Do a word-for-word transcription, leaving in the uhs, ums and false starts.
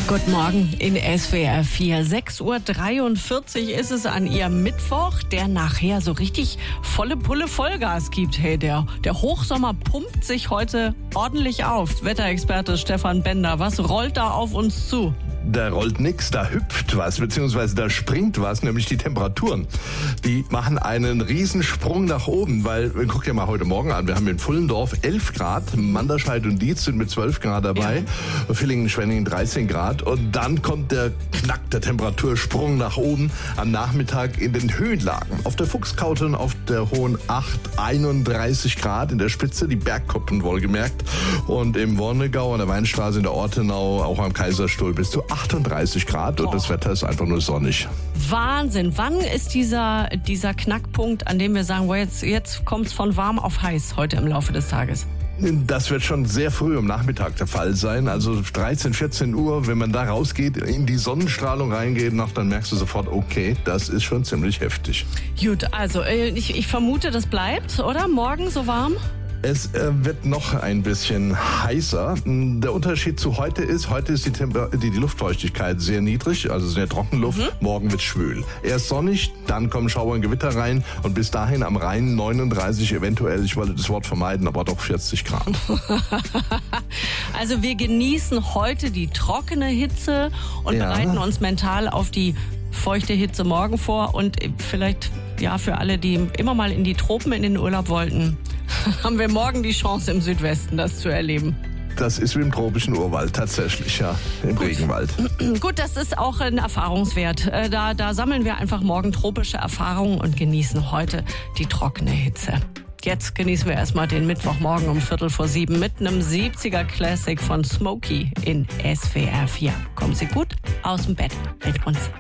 Guten Morgen in S W R vier. sechs Uhr dreiundvierzig ist es an Ihrem Mittwoch, der nachher so richtig volle Pulle Vollgas gibt. Hey, der, der Hochsommer pumpt sich heute ordentlich auf. Wetterexperte Stefan Bender, was rollt da auf uns zu? Da rollt nix, da hüpft was, beziehungsweise da springt was, nämlich die Temperaturen. Die machen einen Riesensprung nach oben, weil, guck dir mal heute Morgen an, wir haben in Pfullendorf elf Grad, Manderscheid und Dietz sind mit zwölf Grad dabei, ja. Villingen, Schwenningen dreizehn Grad und dann kommt der Knack, der Temperatursprung nach oben am Nachmittag in den Höhenlagen. Auf der Fuchskauten auf der Hohen Acht einunddreißig Grad in der Spitze, die Bergkuppen wohlgemerkt, und im Wonnegau an der Weinstraße in der Ortenau, auch am Kaiserstuhl bis zu achtunddreißig Grad und oh. Das Wetter ist einfach nur sonnig. Wahnsinn. Wann ist dieser, dieser Knackpunkt, an dem wir sagen, well, jetzt, jetzt kommt es von warm auf heiß heute im Laufe des Tages? Das wird schon sehr früh am Nachmittag der Fall sein. Also dreizehn, vierzehn Uhr, wenn man da rausgeht, in die Sonnenstrahlung reingeht, noch, dann merkst du sofort, okay, das ist schon ziemlich heftig. Gut, also ich, ich vermute, das bleibt, oder? Morgen so warm? Es äh, wird noch ein bisschen heißer. Der Unterschied zu heute ist, heute ist die, Temper- die, die Luftfeuchtigkeit sehr niedrig, also sehr Trockenluft. Mhm. Morgen wird schwül. Erst sonnig, dann kommen Schauer und Gewitter rein und bis dahin am Rhein neununddreißig, eventuell, ich wollte das Wort vermeiden, aber doch vierzig Grad. Also wir genießen heute die trockene Hitze und ja. bereiten uns mental auf die feuchte Hitze morgen vor und vielleicht ja für alle, die immer mal in die Tropen in den Urlaub wollten, haben wir morgen die Chance im Südwesten, das zu erleben. Das ist wie im tropischen Urwald tatsächlich, ja, im Gut. Regenwald. Gut, das ist auch ein Erfahrungswert. Da, da sammeln wir einfach morgen tropische Erfahrungen und genießen heute die trockene Hitze. Jetzt genießen wir erstmal den Mittwochmorgen um Viertel vor sieben mit einem siebziger Classic von Smokey in S W R vier. Kommen Sie gut aus dem Bett mit uns.